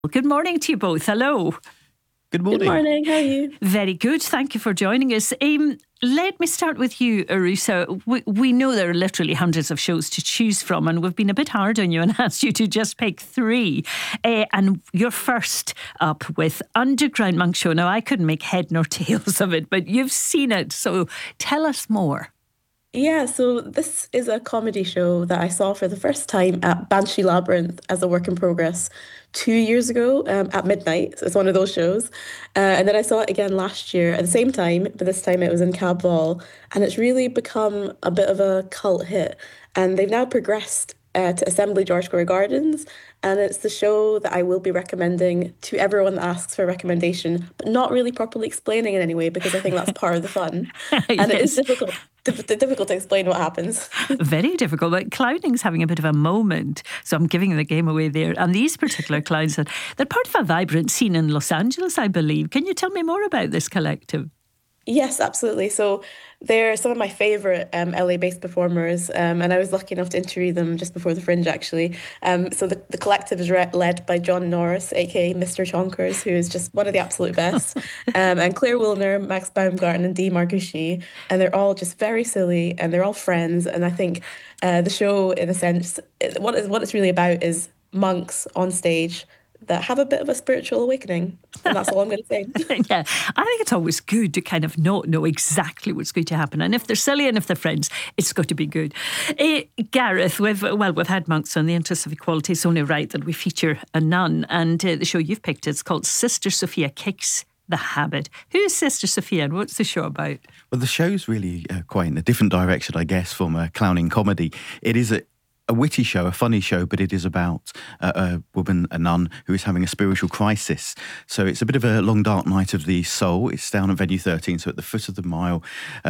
Good morning to you both. Hello. Good morning. Good morning. How are you? Very good. Thank you for joining us. Let me start with you, Arusa. We know there are literally hundreds of shows to choose from, and we've been a bit hard on you and asked you to just pick three. And you're first up with Underground Monk Show. Now, I couldn't make head nor tails of it, but you've seen it. So tell us more. Yeah, so this is a comedy show that I saw for the first time at Banshee Labyrinth as a work in progress 2 years ago at midnight. So it's one of those shows. And then I saw it again last year at the same time, but this time it was in Cab Ball. And it's really become a bit of a cult hit. And they've now progressed to Assembly George Square Gardens. And it's the show that I will be recommending to everyone that asks for a recommendation, but not really properly explaining in any way because I think that's part of the fun. And it is difficult to explain what happens. Very difficult, but clowning's having a bit of a moment, so I'm giving the game away there. And these particular clowns, they're part of a vibrant scene in Los Angeles, I believe. Can you tell me more about this collective? Yes, absolutely. So they're some of my favourite LA-based performers, and I was lucky enough to interview them just before the Fringe, actually. So the collective is led by John Norris, aka Mr. Chonkers, who is just one of the absolute best, and Claire Wilner, Max Baumgarten, and Dee Margucci, and they're all just very silly, and they're all friends. And I think the show, in a sense, what it's really about is monks on stage that have a bit of a spiritual awakening. And that's all I'm going to say. Yeah, I think it's always good to kind of not know exactly what's going to happen. And if they're silly and if they're friends, it's got to be good. Gareth, we've had monks on. The interest of equality. It's only right that we feature a nun. And the show you've picked, it's called Sister Sophia Kicks the Habit. Who is Sister Sophia and what's the show about? Well, the show's really quite in a different direction, I guess, from a clowning comedy. It is a witty show, a funny show, but it is about a woman, a nun, who is having a spiritual crisis. So it's a bit of a long, dark night of the soul. It's down at Venue 13, so at the foot of the mile,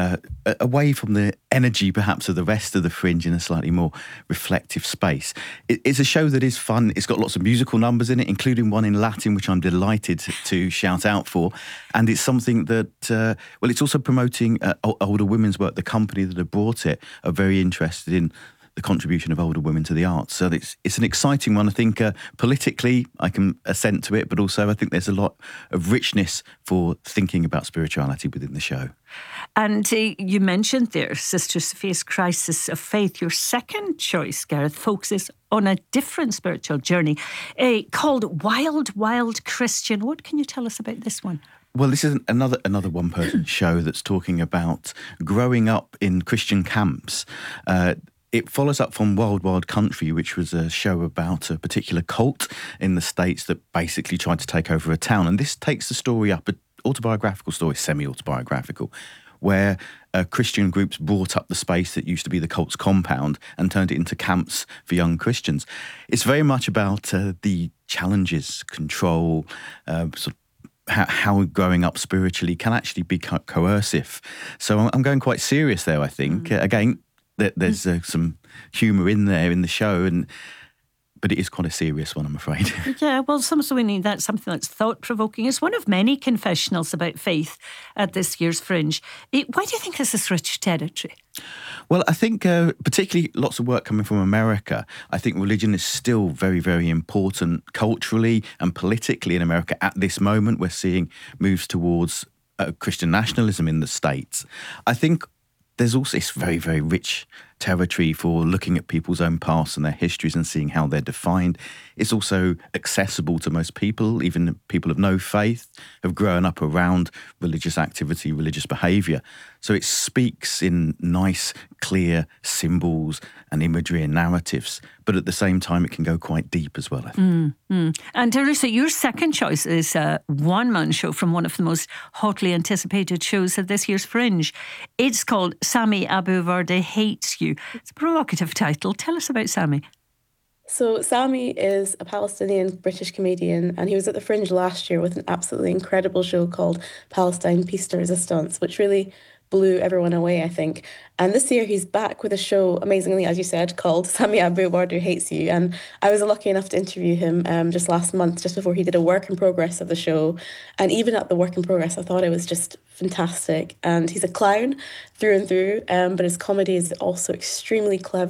away from the energy, perhaps, of the rest of the Fringe in a slightly more reflective space. It's a show that is fun. It's got lots of musical numbers in it, including one in Latin, which I'm delighted to shout out for. And it's something that, it's also promoting older women's work. The company that have brought it are very interested in the contribution of older women to the arts. So it's an exciting one. I think politically I can assent to it, but also I think there's a lot of richness for thinking about spirituality within the show. And you mentioned there Sister Sophia's Crisis of Faith. Your second choice, Gareth, focuses on a different spiritual journey called Wild, Wild Christian. What can you tell us about this one? Well, this is another one-person show that's talking about growing up in Christian camps. It follows up from Wild Wild Country, which was a show about a particular cult in the States that basically tried to take over a town. And this takes the story up, an autobiographical story, semi-autobiographical, where Christian groups brought up the space that used to be the cult's compound and turned it into camps for young Christians. It's very much about the challenges, control, sort of how growing up spiritually can actually be coercive. So I'm going quite serious there, I think. Again, there's some humour in there in the show, but it is quite a serious one, I'm afraid. Yeah, well, sometimes we need something that's thought-provoking. It's one of many confessionals about faith at this year's Fringe. Why do you think this is rich territory? Well, I think particularly lots of work coming from America. I think religion is still very, very important culturally and politically in America at this moment. We're seeing moves towards Christian nationalism in the States. I think there's also this very, very rich territory for looking at people's own pasts and their histories and seeing how they're defined. It's also accessible to most people, even people of no faith, have grown up around religious activity, religious behaviour. So it speaks in nice, clear symbols and imagery and narratives, but at the same time it can go quite deep as well, I think. And Teresa, your second choice is a one-man show from one of the most hotly anticipated shows of this year's Fringe. It's called Sami Abu Warda Hates You. It's a provocative title. Tell us about Sami. So Sami is a Palestinian British comedian, and he was at the Fringe last year with an absolutely incredible show called Palestine Peace de Resistance, which really blew everyone away, I think. And this year he's back with a show, amazingly, as you said, called Sami Abu Warda Hates You. And I was lucky enough to interview him just last month, just before he did a work in progress of the show. And even at the work in progress, I thought it was just fantastic. And he's a clown through and through, but his comedy is also extremely clever